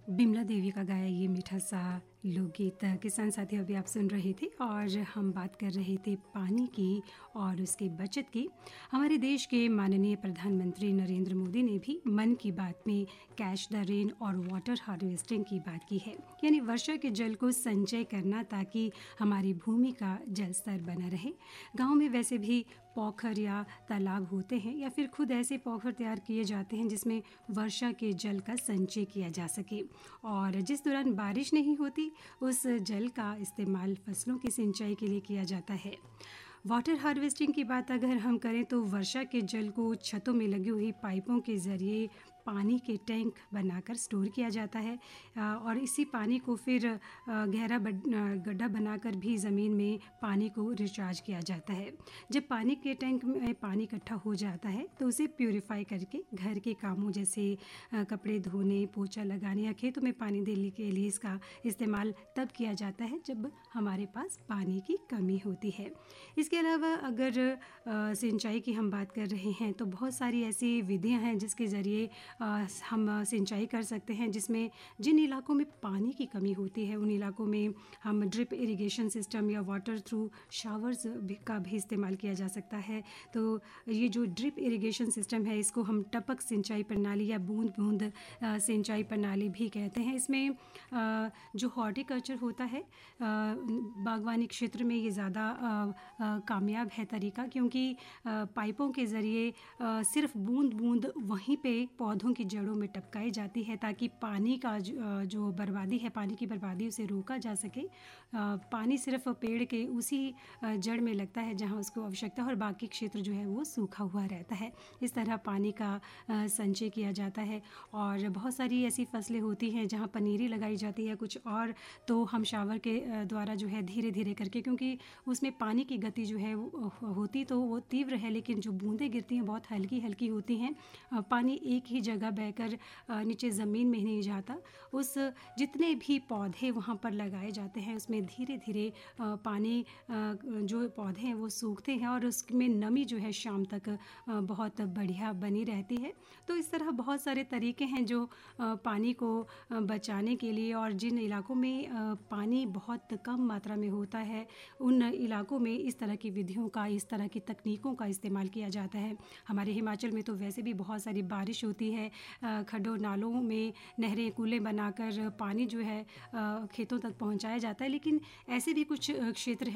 बिमला देवी का गाया ये मीठा सा लोकगीत किसान साथी अभी आप सुन रहे थे और हम बात कर रहे थे पानी की और उसकी बचत की। हमारे देश के माननीय प्रधानमंत्री नरेंद्र मोदी ने भी मन की बात में कैच द रेन और वाटर हार्वेस्टिंग की बात की है, यानी वर्षा के जल को संचय करना ताकि हमारी भूमि का जल स्तर बना रहे। गाँव में वैसे भी पोखर या तालाब होते हैं या फिर खुद ऐसे पोखर तैयार किए जाते हैं जिसमें वर्षा के जल का संचय किया जा सके और जिस दौरान बारिश नहीं होती उस जल का इस्तेमाल फसलों की सिंचाई के लिए किया जाता है। वाटर हार्वेस्टिंग की बात अगर हम करें तो वर्षा के जल को छतों में लगी हुई पाइपों के ज़रिए पानी के टैंक बनाकर स्टोर किया जाता है और इसी पानी को फिर गहरा गड्ढा बनाकर भी ज़मीन में पानी को रिचार्ज किया जाता है। जब पानी के टैंक में पानी इकट्ठा हो जाता है तो उसे प्यूरिफाई करके घर के कामों जैसे कपड़े धोने, पोछा लगाने या खेतों में पानी देने के लिए इसका इस्तेमाल तब किया जाता है जब हमारे पास पानी की कमी होती है। इसके अलावा अगर सिंचाई की हम बात कर रहे हैं तो बहुत सारी ऐसी विधियां हैं जिसके ज़रिए हम सिंचाई कर सकते हैं, जिसमें जिन इलाकों में पानी की कमी होती है उन इलाकों में हम ड्रिप इरिगेशन सिस्टम या वाटर थ्रू शावर्स का भी इस्तेमाल किया जा सकता है। तो ये जो ड्रिप इरिगेशन सिस्टम है इसको हम टपक सिंचाई प्रणाली या बूंद बूंद सिंचाई प्रणाली भी कहते हैं। इसमें जो हॉर्टिकल्चर होता है बागवानी क्षेत्र में ये ज़्यादा कामयाब है तरीका, क्योंकि पाइपों के ज़रिए सिर्फ बूंद बूंद वहीं पे पौधों की जड़ों में टपकाई जाती है ताकि पानी का जो बर्बादी है, पानी की बर्बादी उसे रोका जा सके। पानी सिर्फ पेड़ के उसी जड़ में लगता है जहाँ उसको आवश्यकता है और बाकी क्षेत्र जो है वो सूखा हुआ रहता है। इस तरह पानी का संचय किया जाता है और बहुत सारी ऐसी फसलें होती हैं जहाँ पनीरी लगाई जाती है कुछ और, तो हम शावर के द्वारा जो है धीरे धीरे करके, क्योंकि उसमें पानी की गति जो है होती तो वो तीव्र है लेकिन जो बूंदें गिरती हैं बहुत हल्की हल्की होती हैं। पानी एक ही जगह बहकर नीचे ज़मीन में नहीं जाता। उस जितने भी पौधे वहाँ पर लगाए जाते हैं उसमें धीरे धीरे पानी जो पौधे हैं वो सूखते हैं और उसमें नमी जो है शाम तक बहुत बढ़िया बनी रहती है। तो इस तरह बहुत सारे तरीके हैं जो पानी को बचाने के लिए, और जिन इलाकों में पानी बहुत कम मात्रा में होता है उन इलाकों में इस तरह की विधियों का, इस तरह की तकनीकों का इस्तेमाल किया जाता है। हमारे हिमाचल में तो वैसे भी बहुत सारी बारिश होती है, खड्डों नालों में नहरें कूलें बनाकर पानी जो है खेतों तक पहुंचाया जाता है, लेकिन ऐसे भी कुछ क्षेत्र हैं